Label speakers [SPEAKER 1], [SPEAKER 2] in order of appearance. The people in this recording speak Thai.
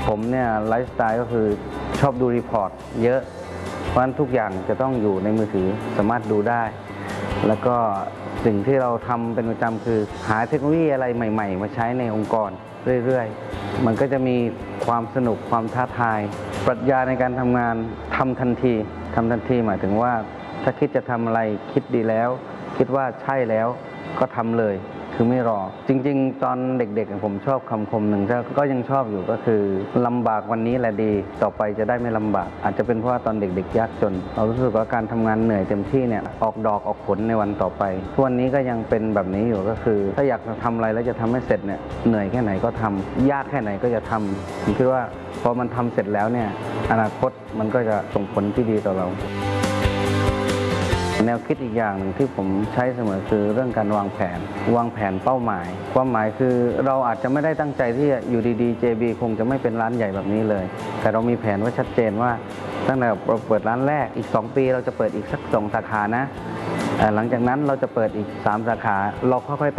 [SPEAKER 1] ผมเนี่ยไลฟ์สไตล์ก็คือชอบดูรีพอร์ตเยอะเพราะฉะนั้นทุกอย่างจะต้องอยู่ในมือถือสามารถดูได้ แล้วก็สิ่งที่เราทำเป็นประจำคือหาเทคโนโลยีอะไรใหม่ๆมาใช้ในองค์กรเรื่อยๆมันก็จะมีความสนุกความท้าทายปรัชญาในการทำงานทำทันทีหมายถึงว่าถ้าคิดจะทำอะไรคิดดีแล้วคิดว่าใช่แล้วก็ทำเลยคือไม่รอจริงๆตอนเด็กๆผมชอบคำคมหนึ่งก็ยังชอบอยู่ก็คือลำบากวันนี้แหละดีต่อไปจะได้ไม่ลำบากอาจจะเป็นเพราะว่าตอนเด็กๆยากจนเรารู้สึกว่าการทำงานเหนื่อยเต็มที่เนี่ยออกดอกออกผลในวันต่อไปทุกวันนี้ก็ยังเป็นแบบนี้อยู่ก็คือถ้าอยากจะทำอะไรแล้วจะทำให้เสร็จเนี่ยเหนื่อยแค่ไหนก็ทำยากแค่ไหนก็จะทำผมคิดว่าพอมันทำเสร็จแล้วเนี่ยอนาคตมันก็จะส่งผลที่ดีต่อเราแนวคิดอีกอย่างหนึ่งที่ผมใช้เสมอคือเรื่องการวางแผนเป้าหมายความหมายคือเราอาจจะไม่ได้ตั้งใจที่อยู่ดีๆ JB คงจะไม่เป็นร้านใหญ่แบบนี้เลยแต่เรามีแผนไว้ชัดเจนว่าตั้งแต่เราเปิดร้านแรกอีก2 ปีเราจะเปิดอีกสัก2 สาขานะหลังจากนั้นเราจะเปิดอีก3 สาขาเราค่อยๆ